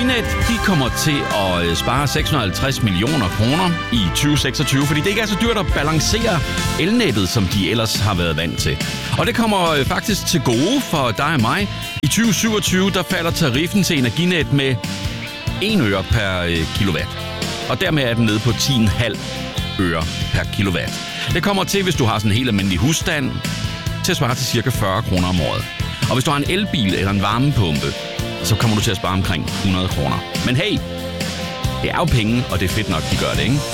Energinet, de kommer til at spare 650 millioner kroner i 2026, fordi det ikke er så dyrt at balancere elnettet, som de ellers har været vant til. Og det kommer faktisk til gode for dig og mig. I 2027, der falder tariffen til Energinet med 1 øre per kilowatt. Og dermed er den nede på 10,5 øre per kilowatt. Det kommer til, hvis du har sådan en helt almindelig husstand, til at svare til cirka 40 kroner om året. Og hvis du har en elbil eller en varmepumpe, så kommer du til at spare omkring 100 kroner. Men hey, det er jo penge, og det er fedt nok, de gør det, ikke?